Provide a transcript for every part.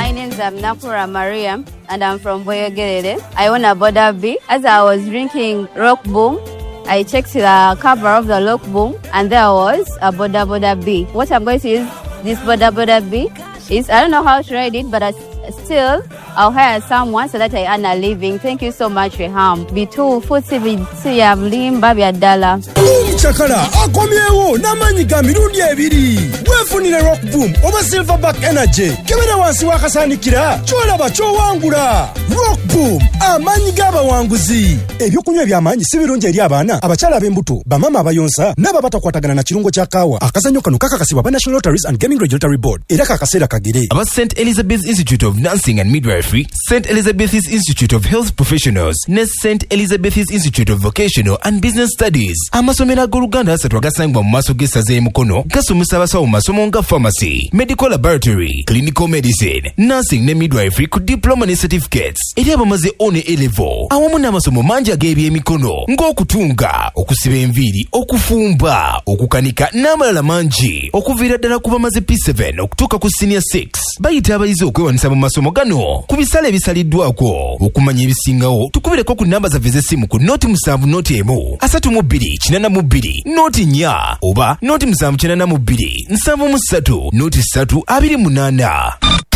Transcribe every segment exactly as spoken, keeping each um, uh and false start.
My name is Napura Maria, and I'm from Boyogerere. I own a Boda B. As I was drinking Rock Boom, I checked the cover of the Rock Boom, and there was a Boda Boda B. What I'm going to use this Boda Boda B is, I don't know how to write it, but I still, I'll hire someone so that I earn a living. Thank you so much, Reham. Bitu futsi bitsi ya mlimba bya dala. Chakala akomyewo namanyiga mirundi ebiri. Wefunire Rock Boom oba Silverback Energy. Kebera wansi wakasanikira. Chola bacho wangula. Rock Boom amanyiga abawanguzi. Ebyokunywa byamanyi si birungi eri abaana abachala b'embuto bamama abayonsa naba batakwatagana na kirungo kya kawa. Akazanyo kano kakakasibwa ba National Lotteries and Gaming Regulatory Board. Era kakasera kagire. Aba Saint Elizabeth's Institute of Nursing and Midwifery, Saint Elizabeth's Institute of Health Professionals, ne Saint Elizabeth's Institute of Vocational and Business Studies. Amasomera g'Oluganda asatu agasangibwa mu maaso g'essaza y'Emukono gasomesa abasawo mu masomo nga pharmacy, medical laboratory, clinical medicine, nursing ne midwifery ku diploma ne certificates. Eri abamaze one A level awamu n'amasomo mangi ag'ebyemikono ng'okutunga, okusiba enviiri, okufumba, okukanika n'amalala mangi okuviira ddala ku bamaze P seven okutuuka ku senior six. Bayita abayizi okwewanisa mu masomo gano ku bisale ebisaliddwako. Okumanya ebisingawo tukubireko ku namba zaffe z'essimu ku noti musanvu noti emu asatu mu bbiri kinana mu bbiri noti nnya oba noti musanvu kinana mu bbiri nsanvu mu ssatu noti ssatu abiri munaana.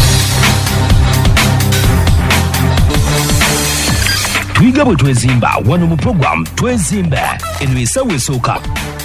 Twiga bwe twezimba wano mu program Twezimbe eno esawo esooka.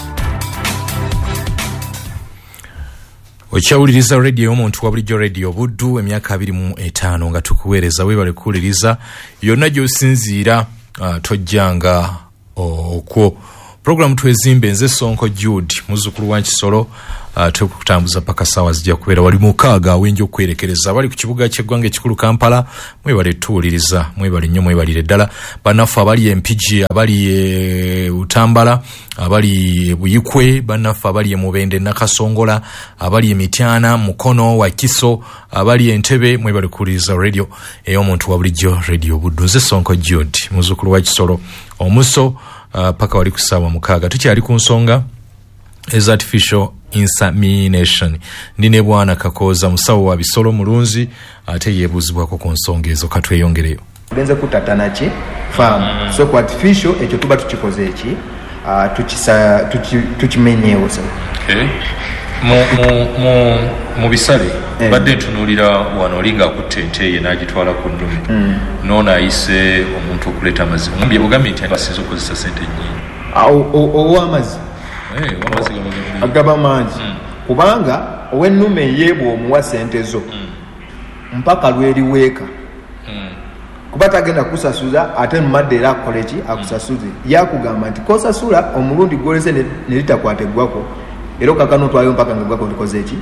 Okyawuliriza radio y'omuntu wa bulijjo radio Buddu emyaka abiri mu etaano nga tukuweereza weebale kuwuliriza yonna gy'osinziira uh, tojjanga okwo. Program Twezimbe nze Sonko Jude muzzukulu wa Kisolo uh, tukutambuza paka sawa zijja kubeera wali mukaaga awenja okwerekereza bali ku kibuga ky'eggwanga ekikulu Kampala. Mwebale tuwuliriza mwebale nnyo mwebalire ddala bannaffe abali e Mpigi abali e Utambala abali e Buyikwe bannaffe abali e Mubende Nakasongola abali e Mityana Mukono wa Kiso abali e Ntebe mwebale kuwuliriza radio ey'omuntu wa bulijjo radio Buddu nze Sonko Jude muzzukulu wa Kisolo omuso Uh, paka wali kusawa mukaaga tukyali ku nsonga is artificial insemination. Ndine bwana Kakoza musawo wa Bisolo mulunzi ate yeebuzibwako ku nsonga ezo katweyongereyo. Benze kutatana ki farm mm. so ku artificial ekyo tuba tukikoze eki uh, tukisa tuki tukimenyewo so okay mu mu mu mu bisale eh. Badde ntunulira wano linga kutenteye n'agitwala ku ndume mm. nona ayise omuntu okuleta amazi mumbi ogamye nti basinze okozesa sente nnyingi owa amazi eh amazi agaba mangi mm. kubanga owennume yeebwa omuwa sente zo mm. mpaka lweriweeka mm. kuba tagenda kusasula ate mumadde era akoleki akusasuze yakugamba nti kosasula omulundi gwolese ne litakwate gwako ero kakano twayo mpaka ngagwako likoze eki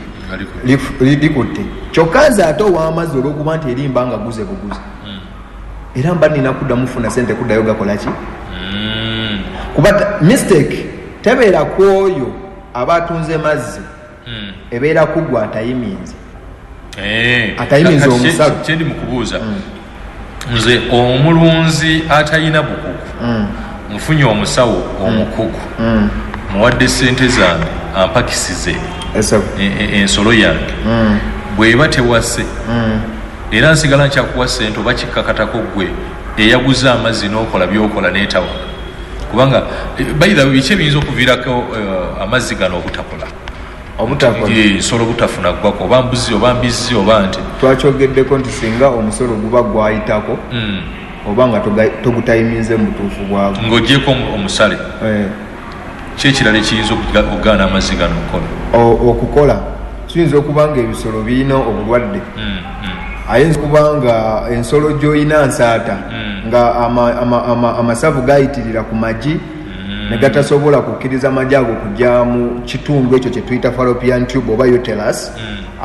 likutte chokaza ato wa amazi olwokuba nti erimba nga guze buguze mm. era mba nina kudda mufuna sente kudda yoga kolaki mm. kuba mistake tebeera kwoyo abatunze mazzi mm. ebeera kugwa atayiminze eh atayiminze omusalo kyendi mukubuuza mm. nze omulunzi atayina bukuku mm. nfunye omusawo omukuku mm. muwadde sente zange ampakisize ensolo yange mm. bweba tewase mm. era nsigala nkyakuwa sente oba kikkakatako gwe eyaguze amazzi n'okola byokola n'etawa kubanga bayira biki ebiyinza okuviirako uh, amazzi gano obutakola obutakola ensolo butafuna gwako oba mbuzi oba mbizi oba nti twakyogeddeko nti singa omusolo guba gwayitako mm. oba nga togutayiminze mu butuufu bwago ng'ogyeko omusale eh. kyekirala ekiyinza okugaana amazzi gano okukola okukola kiyinza okuba nga ebisolo birina obulwadde mm, mm. ayinza okuba nga ensolo gy'olina nsaata mm. nga amasavu ama, ama, ama gayitirira ku magi mm. ne gatasobola kukkiriza amagi ago kujja mu kitundu ekyo kye tuyita fallopian tube oba uterus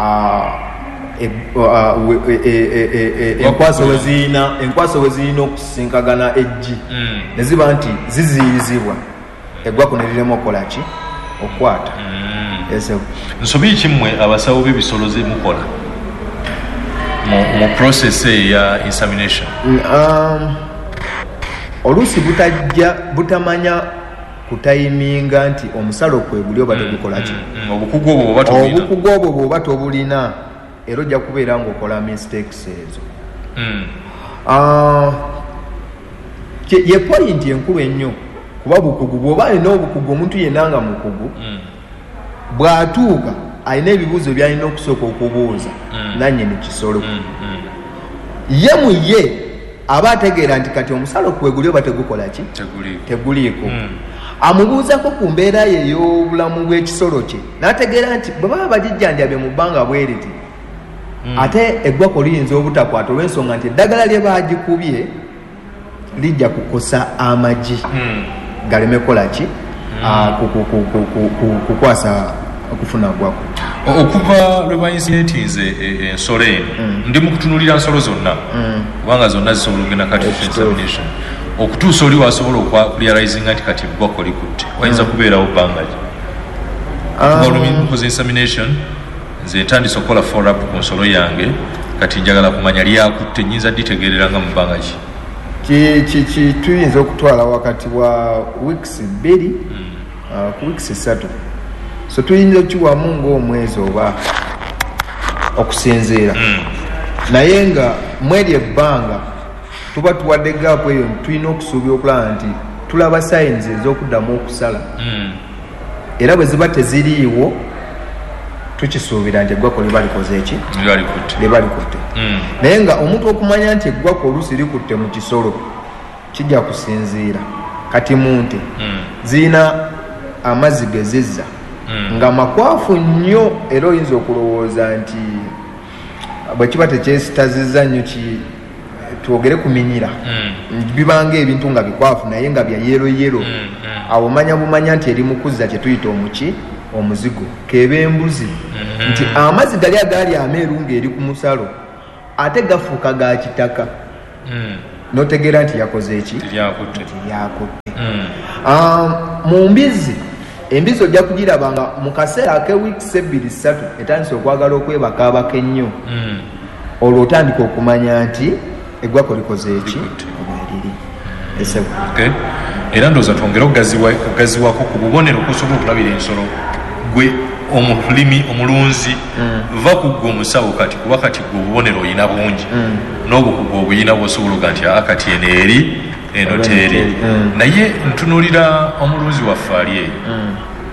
enkwaso we zirina okusisinkagana eggi ne ziba nti ziziyirizibwa eggwako ne lirema okukola ki okwata mm. Eso nsobi kimwe abasawo b'ebisolo ze mukola mu, mu process ya insemination um, oluusi butajja butamanya kutayiminga nti omusalo kweguli oba tegukola ki obukugu obwo bwoba obukugu obwo bwoba tobulina era ojja kubeera ng'okola mistakes ezo. Mm. Uh, ye point enkulu ennyo kuba bukugu bw'oba alina obukugu omuntu yenna nga mukugu mm. bw'atuuka alina ebibuuzo by'alina okusooka okubuuza mm. nannyini kisolo mm. mm. ye mu ye aba ategeera nti kati omusalo kweguli oba tegukola ki teguliiko mm. amubuuzako ku mbeera ye ey'obulamu bw'ekisolo kye n'ategeera nti bwe baba bagijjanjabye mu bbanga bweriti mm. ate eggwako liyinza obutakwata olw'ensonga nti eddagala lye baagikubye lijja kukosa amagi mm. galeme kola ki mm. kukwasa okufuna gwako. Okuva lwe bayinsinetinze ensolo eno ndi mu kutunulira nsolo zonna kubanga zonna zisobola okugenda kati examination okutuusa oli wasobola okurealizinga nti kati eggwako likutte wayinza kubeerawo bbanga ki kuba oluminkoze examination nze ntandise okukola follow up ku nsolo yange kati njagala kumanya lyakutte nyinza ditegereranga mu bbanga ki tuyinza okutwala wakati wa weeks bbiri ku weeks esatu so tuyinza okukiwamu ng'omwezi oba okusinziira mm. naye nga mweri ebbanga tuba tuwadde gaapu eyo tulina okusuubira okulaba nti tulaba sayinzi ez'okuddamu okusala mm. era bwe ziba teziriiwo tukisuubira nti eggwako liba likoze eki liba likutte mm. naye nga omuntu okumanya nti eggwako oluusi likutte mu kisolo kijja kusinziira kati munte mm. zirina amazzi gezizza Mm. nga makwafu nnyo era oyinza okulowooza nti bwe kiba tekyesitazizza nnyo twogere kuminyira mm. bibanga ebintu nga bikwafu naye nga bya yero yero mm. mm. awo manya bumanya nti eri mukuzza kye tuyita omuki omuzigo keba embuzi mm-hmm. nti amazzi gali agaali ameeru ng'eri ku musalo ate gafuuka ga kitaka mm. notegeera nti yakoze eki tilyakutte mm. um, mu mbizi embizi ojja kugirabanga mu kaseera ak'ewiikis ebbiri ssatu etandise okwagala okwebakaabaka ennyo mm. olwo otandika okumanya nti eggwako likoze eki obweriri esebo okay. era ndooza twongere okugaziwako ku bubonero kusobola okulabira ensolo gwe omulimi omulunzi mm. va ku gwe omusawo kati kuba kati gwe obubonero oyina bungi mm. n'obukugu obuyina bwosobola oga nti akati eno eri eno teeri mm. naye ntunulira omulunzi waffe ali eyo mm.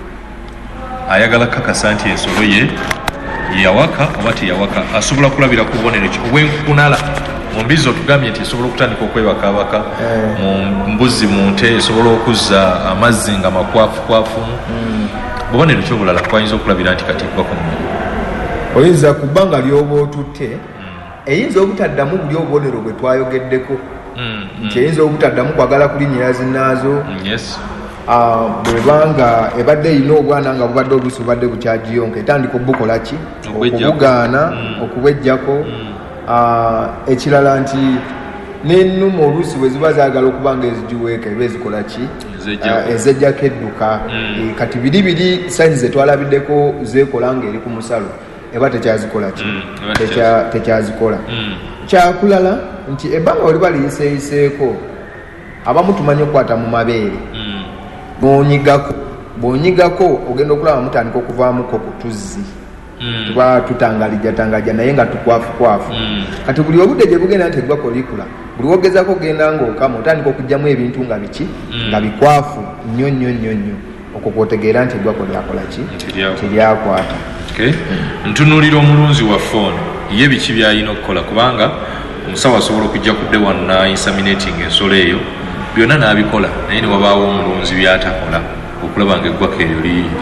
ayagala kakasa nti ensolo ye yawaka oba teyawaka asobola kulabira ku bubonero ki obwenkunala mu mbizi otugambye nti esobola okutandika okwebakaabaka mm. mu mbuzi mu nte esobola okuzza amazzi nga makwafu-kwafu mm. bubonero ki obulala kwayinza okulabira nti kati gwako mumu oyinza ku bbanga lyoba otutte mm. eyinza obutaddamu buli obubonero bwe twayogeddeko mm. nti eyinza obutaddamu kwagala kulinyira zinaazo mm. yes. Uh, bwebanga ebadde erina obwana nga bubadde oluusi bubadde bukyagiyonka etandika obukola ki okubugaana mm. okubwejjako mm. uh, ekirala nti n'ennuma oluusi bwe ziba zaagala okuba nga ezigiweeka eba ezikola ki ezejjako uh, edduka mm. e, kati biri biri sayini zetwalabiddeko zeekola ng'eri ku musalo eba tekyazikola ki mm. tekyazikola mm. kyakulala nti ebbanga weliba liyiseeyiseeko abamu tumanyi okukwata mu mabeere mm. bwonyigako bwonyigako ogenda okulaba mutandika okuvaamuko ku tuzzi mm. tuba tutangalija tangalija naye nga tukwafu kwafu mm. kati buli obudde gye bugenda nti eggwako likula buli wogezako ogenda ng'okama otandika okugyamu ebintu nga biki mm. nga bikwafu nnyo nnyo nnyo nnyo okwo kwotegeera nti eggwako lyakola ki teryakwata okay. mm. ntunuulira omulunzi waffe ono ye biki byalina okukola kubanga omusawo asobola okujja kudde wanna inseminating ensolo eyo byonna n'abikola naye ne wabaawo omulunzi byatakola okulaba nga eggwako eryo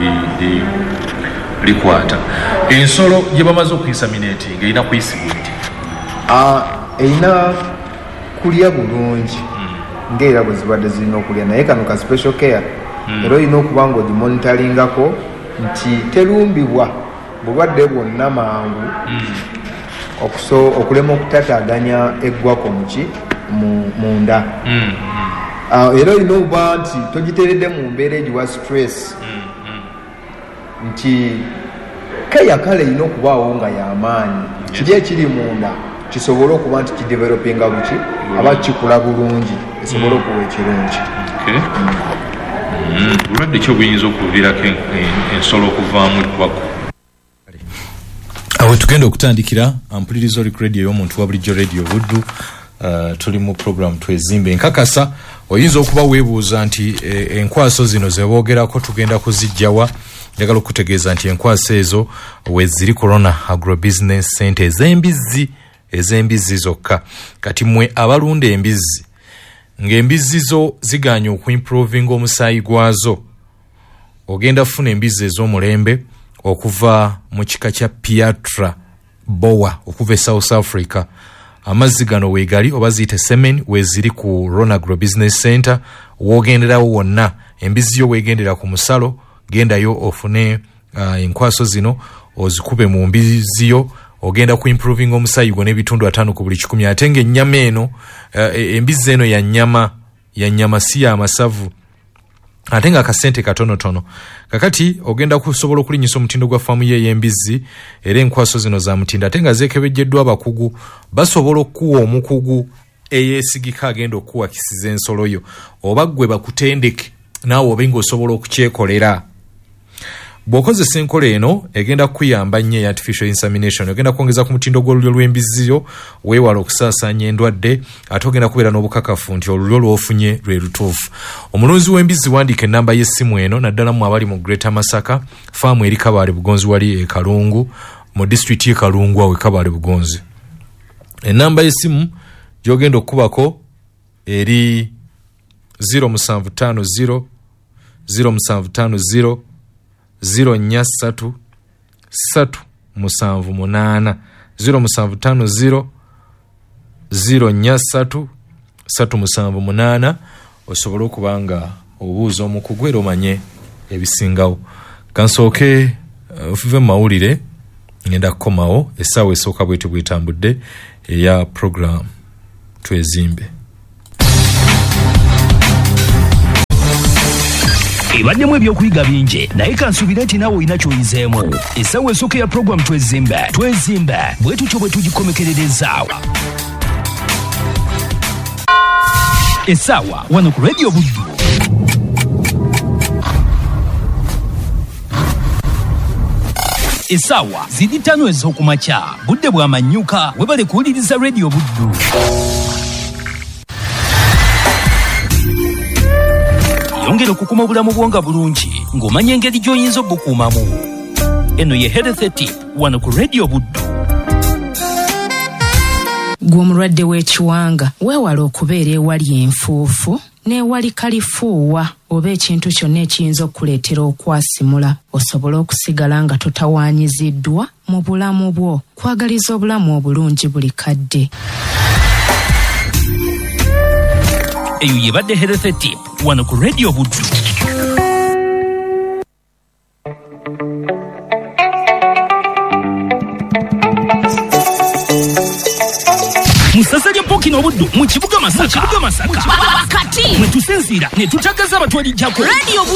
likwata ensolo gye bamaze okuinseminating erina kuyisibwa nti erina kulya bulungi ng'era bwe zibadde zirina okulya naye kano ka special care era olina okuba nga ogimonitaringako nti terumbibwa bulwadde bwonna mangu okulema okutataaganya eggwako muki munda Uh, era olina okuba nti togiteredde mu mbeera egiwa stress mm, mm. nti keya kale erina okubaawo nga y'amaanyi yes. kiri ekiri munda kisobole okuba nti kidevelopinga buki mm. aba kikula bulungi esobole okuwa ekirungi bulwadde ki obuyinza okuviirako ensolo okuvaamu eggwako awe tugenda okutandikira ampulirizo radio y'omuntu wa bulijjo radio buddu. Uh, tuli mu program twezimbe nkakasa oyinza okuba weebuuza nti e, enkwaso zino zeboogerako tugenda kuzijjawa. Njagala okutegeeza nti enkwaso ezo weziri Corona Agrobusiness Center ez'embizzi ez'embizzi zokka. Kati mwe abalunda embizzi ng'embizzi zo ziganye okuimproving omusaayi gwazo, ogenda funa embizzi ez'omulembe okuva mu kika kya Piatra Boa okuva e South Africa. Amazzi gano weegali oba ziyite semen weziri ku Corona Agrobusiness Center. Woogenderawo wonna embizzi yo weegendera ku musalo, gendayo ofune uh, enkwaso zino ozikube mu mbizzi yo, ogenda ku improving omusaayi gwo n'ebitundu ataano ku buli kikumi. Ate ng'ennyama eno uh, embizzi eno ya nnyama ya nnyama si ya masavu, ate nga akasente katonotono. Kakati ogenda kusobola okulinyisa omutindo gwa faamu ye y'embizzi era enkwaso zino za mutindo ate nga zeekebejjeddwa abakugu basobola okuwa omukugu eyeesigika agenda okuwakisiza ensolo yo, oba ggwe bakutendeke naawe obe ng'osobola okukyekolera. Bw'okozesa enkola eno egenda kuyamba nnyo eya artificial insemination, ogenda kwongeza ku mutindo gw'olulyo lw'embizzi yo, weewala okusaasaanya endwadde, ate ogenda kubeera n'obukakafu nti olulyo lw'ofunye lwe lutuufu. Omulunzi w'embizzi wandiika ennamba y'essimu eno naddala mu abali mu Greater Masaka, faamu eri Kabaale Bugonzi wali e Kalungu, mu district y'e Kalungu awe Kabaale Bugonzi. Ennamba y'essimu gy'ogenda okukubako eri zero musanvu ttaano zero zero musanvu ttaano zero zero nnya ssatu ssatu musanvu munaana zero musanvu ttaano zero zero nnya ssatu ssatu musanvu munaana. Osobola okuba nga obuuza omukugu era omanye ebisingawo. Kansooke ofuve mu mawulire ngenda kukomawo essaawa esooka bweti bwetambudde eya program twezimbe. Ebaddemu ebyokuyiga bingi naye kansuubira nti naawe olina ky'oyizeemu. Essaawa esooka ya program twezimbe twezimbe bwe tutyo bwe tugikomekerereza. Essaawa wano ku radio Buddu. Essaawa ziri ttaano ez'okumakya budde bw'amanyuka webale kuwuliriza radio Buddu. Yongera okukuma obulamu bwonga bulungi ng'omanya engeri gy'oyinza obukuumamu. Eno ye Health Tip wano ku radio Buddu. Gw'omulwadde w'ekiwanga weewala okubeera ewali enfuufu n'ewali kalifuuwa oba ekintu kyonna ekiyinza okuleetera okwasimula, osobola okusigala nga totawaanyiziddwa mu bulamu bwo. Kwagaliza obulamu obulungi buli kadde. Eyo yebadde Health Tip wano ku radio Buddu. Musasa lya Pokino Buddu mu kibuga Masaka. Kati mwe tusinziira ne tutagaza abatwalijjako radio